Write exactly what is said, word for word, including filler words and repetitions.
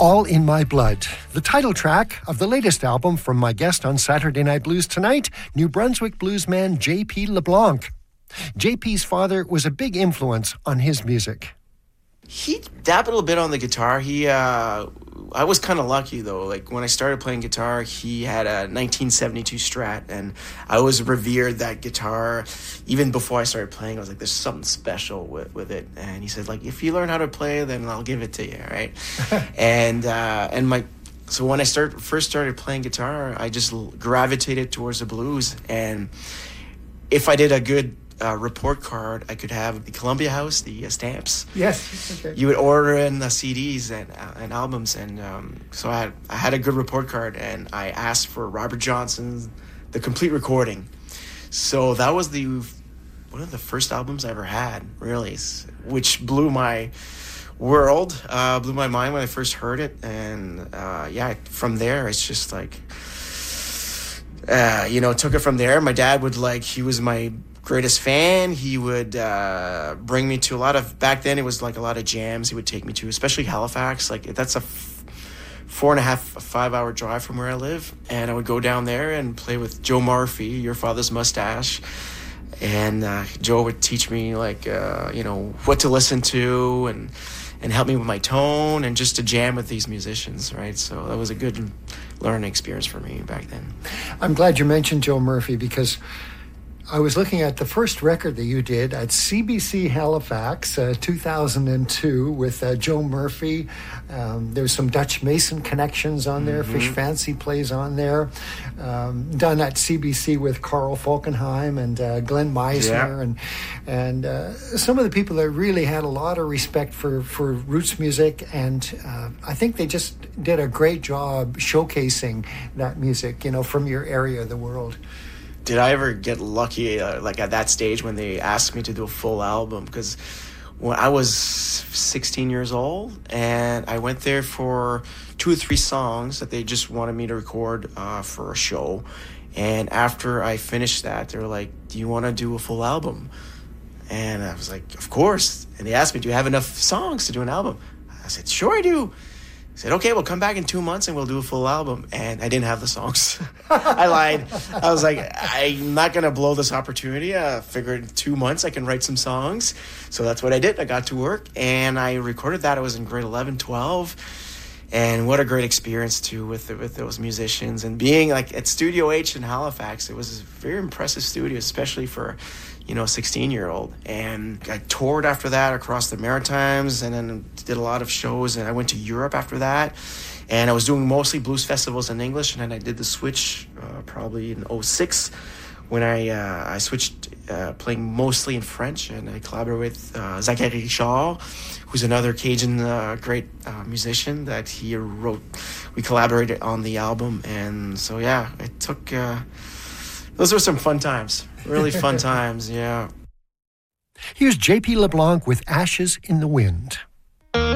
All in My Blood, the title track of the latest album from my guest on Saturday Night Blues tonight, New Brunswick bluesman J P LeBlanc. J P's father was a big influence on his music. He dabbled a bit on the guitar. He, uh, I was kind of lucky though. Like when I started playing guitar, he had a nineteen seventy-two Strat, and I always revered that guitar. Even before I started playing, I was like, "There's something special with, with it." And he said, "Like if you learn how to play, then I'll give it to you, right?" and uh, and my so when I start first started playing guitar, I just gravitated towards the blues. And if I did a good Uh, report card, I could have the Columbia House, the uh, stamps. Yes. Okay. You would order in the C Ds and uh, and albums, and um, so I had I had a good report card, and I asked for Robert Johnson's the complete recording. So that was the one of the first albums I ever had, really, which blew my world, uh, blew my mind when I first heard it, and uh, yeah, from there it's just like, uh, you know, took it from there. My dad would like he was my greatest fan. He would uh, bring me to a lot of, back then it was like a lot of jams he would take me to, especially Halifax. Like that's a f- four and a half, five hour drive from where I live. And I would go down there and play with Joe Murphy, Your Father's Mustache. And uh, Joe would teach me like, uh, you know, what to listen to and, and help me with my tone and just to jam with these musicians, right? So that was a good learning experience for me back then. I'm glad you mentioned Joe Murphy, because I was looking at the first record that you did at C B C Halifax, uh, two thousand two, with uh, Joe Murphy. Um, there's some Dutch Mason connections on there. Mm-hmm. Fish Fancy plays on there. Um, done at C B C with Carl Falkenheim and uh, Glenn Meisner, yeah. and and uh, some of the people that really had a lot of respect for, for roots music. And uh, I think they just did a great job showcasing that music, you know, from your area of the world. Did I ever get lucky, uh, like at that stage when they asked me to do a full album? Because when I was sixteen years old, and I went there for two or three songs that they just wanted me to record uh, for a show. And after I finished that, they were like, "Do you want to do a full album?" And I was like, "Of course." And they asked me, "Do you have enough songs to do an album?" I said, "Sure I do." I said, "Okay, we'll come back in two months and we'll do a full album." And I didn't have the songs. I lied. I was like, I'm not going to blow this opportunity. I figured in two months I can write some songs. So that's what I did. I got to work and I recorded that. I was in grade eleven, twelve. And what a great experience, too, with with those musicians. And being like at Studio H in Halifax, it was a very impressive studio, especially for, you know, a sixteen-year-old. And I toured after that across the Maritimes and then did a lot of shows. And I went to Europe after that. And I was doing mostly blues festivals in English. And then I did the switch uh, probably in oh six when I uh, I switched uh, playing mostly in French. And I collaborated with uh, Zachary Richard, who's another Cajun uh, great uh, musician that he wrote. We collaborated on the album. And so, yeah, it took... Uh, those were some fun times. Really fun times, yeah. Here's J P LeBlanc with Ashes in the Wind.